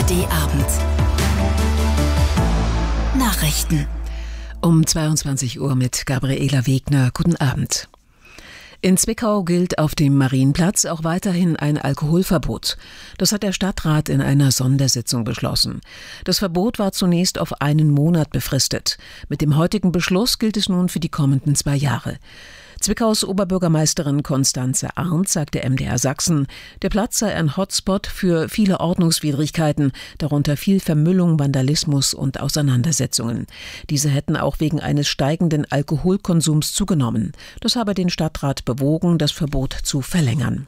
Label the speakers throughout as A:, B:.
A: ARD-Abend. Nachrichten.
B: Um 22 Uhr mit Gabriela Wegner. Guten Abend. In Zwickau gilt auf dem Marienplatz auch weiterhin ein Alkoholverbot. Das hat der Stadtrat in einer Sondersitzung beschlossen. Das Verbot war zunächst auf einen Monat befristet. Mit dem heutigen Beschluss gilt es nun für die kommenden 2 Jahre. Zwickaus Oberbürgermeisterin Constanze Arndt sagte MDR Sachsen, der Platz sei ein Hotspot für viele Ordnungswidrigkeiten, darunter viel Vermüllung, Vandalismus und Auseinandersetzungen. Diese hätten auch wegen eines steigenden Alkoholkonsums zugenommen. Das habe den Stadtrat bewogen, das Verbot zu verlängern.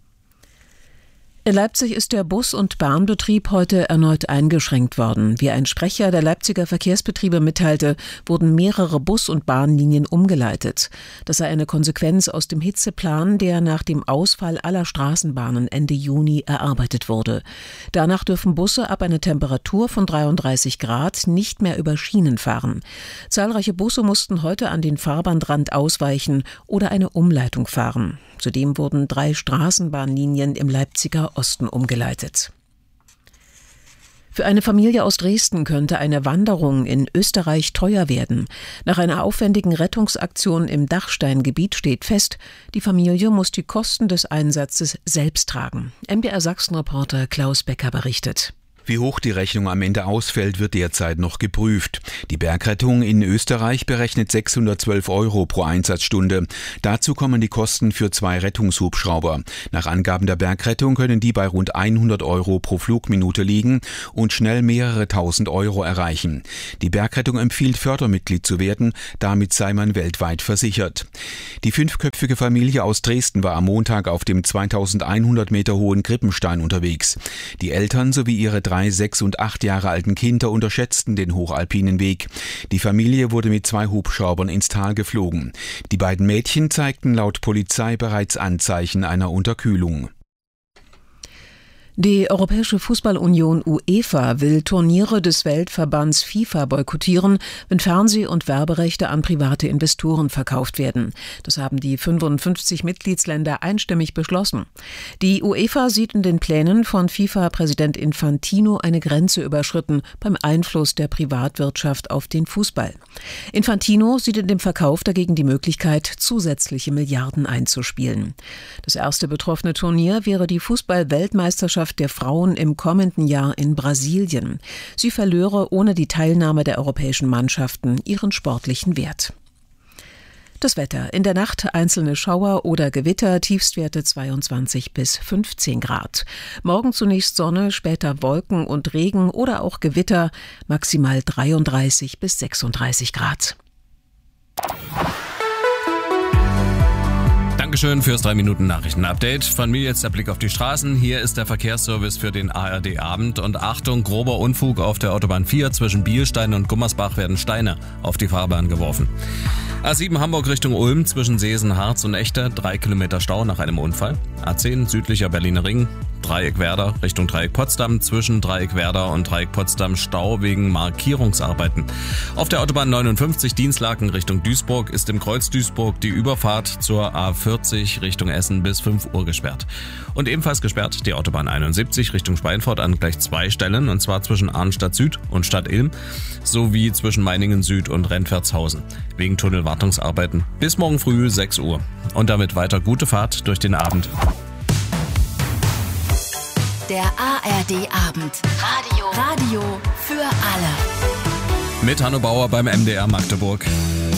B: In Leipzig ist der Bus- und Bahnbetrieb heute erneut eingeschränkt worden. Wie ein Sprecher der Leipziger Verkehrsbetriebe mitteilte, wurden mehrere Bus- und Bahnlinien umgeleitet. Das sei eine Konsequenz aus dem Hitzeplan, der nach dem Ausfall aller Straßenbahnen Ende Juni erarbeitet wurde. Danach dürfen Busse ab einer Temperatur von 33 Grad nicht mehr über Schienen fahren. Zahlreiche Busse mussten heute an den Fahrbahnrand ausweichen oder eine Umleitung fahren. Zudem wurden 3 Straßenbahnlinien im Leipziger Osten umgeleitet. Für eine Familie aus Dresden könnte eine Wanderung in Österreich teuer werden. Nach einer aufwendigen Rettungsaktion im Dachsteingebiet steht fest, die Familie muss die Kosten des Einsatzes selbst tragen. MDR Sachsen-Reporter Klaus Becker berichtet.
C: Wie hoch die Rechnung am Ende ausfällt, wird derzeit noch geprüft. Die Bergrettung in Österreich berechnet 612 € pro Einsatzstunde. Dazu kommen die Kosten für 2 Rettungshubschrauber. Nach Angaben der Bergrettung können die bei rund 100 € pro Flugminute liegen und schnell mehrere tausend Euro erreichen. Die Bergrettung empfiehlt, Fördermitglied zu werden, damit sei man weltweit versichert. Die 5-köpfige Familie aus Dresden war am Montag auf dem 2100 Meter hohen Krippenstein unterwegs. Die Eltern sowie ihre 3, 6 und 8 Jahre alten Kinder unterschätzten den hochalpinen Weg. Die Familie wurde mit 2 Hubschraubern ins Tal geflogen. Die beiden Mädchen zeigten laut Polizei bereits Anzeichen einer Unterkühlung.
B: Die Europäische Fußballunion UEFA will Turniere des Weltverbands FIFA boykottieren, wenn Fernseh- und Werberechte an private Investoren verkauft werden. Das haben die 55 Mitgliedsländer einstimmig beschlossen. Die UEFA sieht in den Plänen von FIFA-Präsident Infantino eine Grenze überschritten beim Einfluss der Privatwirtschaft auf den Fußball. Infantino sieht in dem Verkauf dagegen die Möglichkeit, zusätzliche Milliarden einzuspielen. Das erste betroffene Turnier wäre die Fußball-Weltmeisterschaft der Frauen im kommenden Jahr in Brasilien. Sie verlöre ohne die Teilnahme der europäischen Mannschaften ihren sportlichen Wert. Das Wetter. In der Nacht einzelne Schauer oder Gewitter, Tiefstwerte 22 bis 15 Grad. Morgen zunächst Sonne, später Wolken und Regen oder auch Gewitter, maximal 33 bis 36 Grad.
D: Dankeschön fürs 3-Minuten-Nachrichten-Update. Von mir jetzt der Blick auf die Straßen. Hier ist der Verkehrsservice für den ARD-Abend. Und Achtung, grober Unfug auf der Autobahn 4. Zwischen Bielstein und Gummersbach werden Steine auf die Fahrbahn geworfen. A7 Hamburg Richtung Ulm zwischen Seesen, Harz und Echter. 3 Kilometer Stau nach einem Unfall. A10 südlicher Berliner Ring. Dreieck Werder Richtung Dreieck Potsdam. Zwischen Dreieck Werder und Dreieck Potsdam Stau wegen Markierungsarbeiten. Auf der Autobahn 59 Dienstlaken Richtung Duisburg ist im Kreuz Duisburg die Überfahrt zur A40 Richtung Essen bis 5 Uhr gesperrt. Und ebenfalls gesperrt die Autobahn 71 Richtung Schweinfurt an gleich 2 Stellen, und zwar zwischen Arnstadt Süd und Stadt Ilm sowie zwischen Meiningen Süd und Rentwertshausen wegen Tunnelwartungsarbeiten bis morgen früh 6 Uhr. Und damit weiter gute Fahrt durch den Abend.
A: Der ARD-Abend. Radio für alle.
D: Mit Hanno Bauer beim MDR Magdeburg.